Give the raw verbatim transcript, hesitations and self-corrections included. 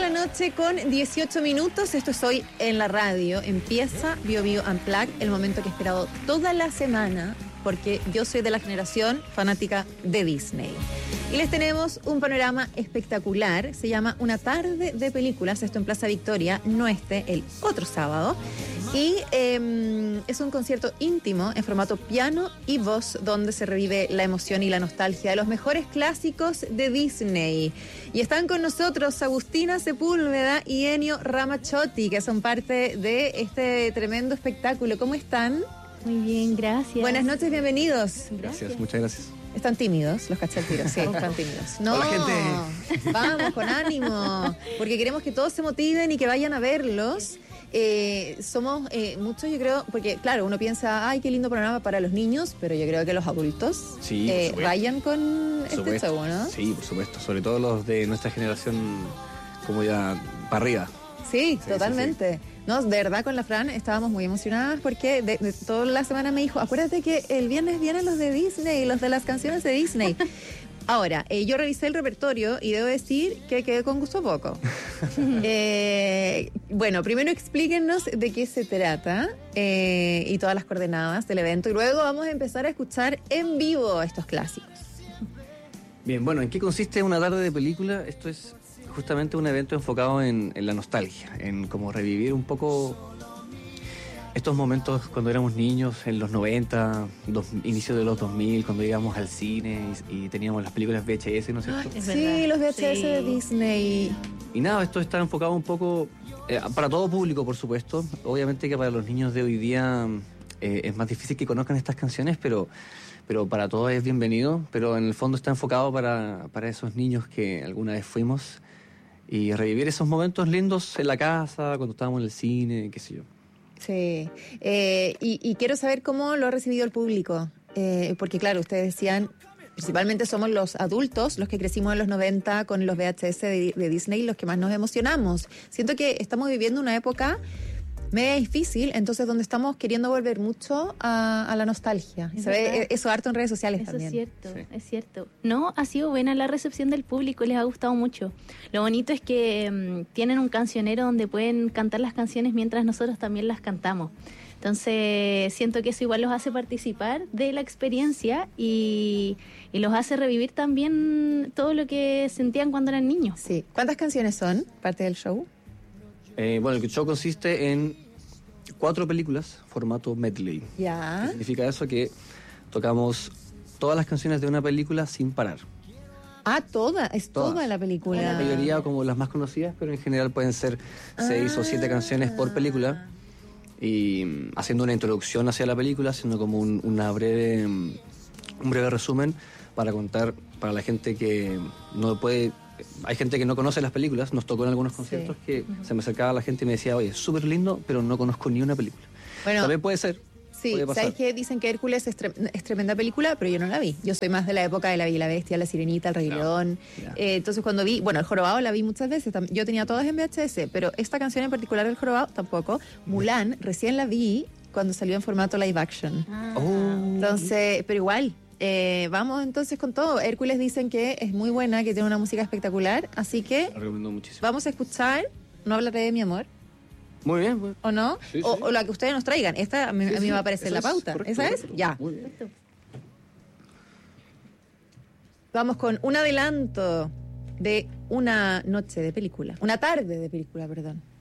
la noche con dieciocho minutos. Esto es Hoy en la Radio. Empieza Bio Bio Unplugged, el momento que he esperado toda la semana, porque yo soy de la generación fanática de Disney. Y les tenemos un panorama espectacular. Se llama Una tarde de películas. Esto en Plaza Victoria, no este, el otro sábado. Y eh, es un concierto íntimo en formato piano y voz, donde se revive la emoción y la nostalgia de los mejores clásicos de Disney. Y están con nosotros Agustina Sepúlveda y Ennio Ramazzotti, que son parte de este tremendo espectáculo. ¿Cómo están? Muy bien, gracias. Buenas noches, bienvenidos. Gracias, gracias, muchas gracias. Están tímidos, los cachetiros, sí, están tímidos. No, hola, gente. Vamos, con ánimo, porque queremos que todos se motiven y que vayan a verlos. Eh, somos eh, muchos, yo creo, porque claro, uno piensa, ay, qué lindo programa para los niños, pero yo creo que los adultos sí, eh, vayan con este supuesto. show, ¿no? Sí, por supuesto, sobre todo los de nuestra generación, como ya para arriba. Sí, sí, totalmente. Sí, sí. No, de verdad, con la Fran estábamos muy emocionadas porque de, de toda la semana me dijo, acuérdate que el viernes vienen los de Disney, los de las canciones de Disney. Ahora, eh, yo revisé el repertorio y debo decir que quedé con gusto poco. eh, bueno, primero explíquenos de qué se trata eh, y todas las coordenadas del evento, y luego vamos a empezar a escuchar en vivo estos clásicos. Bien, bueno, ¿en qué consiste Una tarde de película? Esto es justamente un evento enfocado en, en la nostalgia, en como revivir un poco estos momentos cuando éramos niños, en los noventa, dos, inicio de los dos mil, cuando íbamos al cine y, y teníamos las películas V H S, ¿no es cierto? Ay, sí, los V H S sí. de Disney. Y nada, esto está enfocado un poco eh, para todo público, por supuesto. Obviamente que para los niños de hoy día eh, es más difícil que conozcan estas canciones, pero, pero para todos es bienvenido. Pero en el fondo está enfocado para, para esos niños que alguna vez fuimos, y revivir esos momentos lindos en la casa, cuando estábamos en el cine, qué sé yo. Sí, eh, y, y quiero saber cómo lo ha recibido el público, eh, porque claro, ustedes decían, principalmente somos los adultos, los que crecimos en los noventa con los V H S de, de Disney, los que más nos emocionamos. Siento que estamos viviendo una época media difícil, entonces donde estamos queriendo volver mucho a, a la nostalgia. Es Se ve verdad. eso harto en redes sociales Eso también. es cierto, Sí. es cierto. No, ha sido buena la recepción del público, les ha gustado mucho. Lo bonito es que um, tienen un cancionero donde pueden cantar las canciones mientras nosotros también las cantamos. Entonces siento que eso igual los hace participar de la experiencia y, y los hace revivir también todo lo que sentían cuando eran niños. Sí. ¿Cuántas canciones son parte del show? Eh, bueno, el show consiste en cuatro películas, formato medley. Ya. ¿Qué significa eso? Que tocamos todas las canciones de una película sin parar. Ah, toda, es Todas. toda la película. La mayoría como las más conocidas, pero en general pueden ser seis Ah. o siete canciones por película, y mm, haciendo una introducción hacia la película, haciendo como un, una breve, mm, un breve resumen para contar para la gente que no puede. Hay gente que no conoce las películas. Nos tocó en algunos conciertos Sí. que uh-huh. se me acercaba la gente y me decía, oye, es súper lindo, pero no conozco ni una película. Bueno, también puede ser. sí, puede pasar. ¿sabes qué? Dicen que Hércules es, tre- es tremenda película, pero yo no la vi. Yo soy más de la época de La Bella y la Bestia, La Sirenita, El Rey No, León. ya. Eh, entonces cuando vi, bueno, El Jorobado la vi muchas veces. tam- Yo tenía todas en V H S, pero esta canción en particular, El Jorobado, tampoco. Mulan, recién la vi cuando salió en formato live action. Ah. Oh. Entonces, pero igual, eh, vamos entonces con todo. Hércules dicen que es muy buena, que tiene una música espectacular, así que La recomiendo muchísimo. vamos a escuchar No hablaré de mi amor, Muy bien. Muy... ¿o no? Sí, o, sí. o la que ustedes nos traigan. Esta a mí, Sí, a mí sí, me va a aparecer en la esa es, pauta. correcto, ¿Esa es? correcto. Ya. Muy bien. Perfecto. Vamos con un adelanto de una noche de película. Una tarde de película, perdón.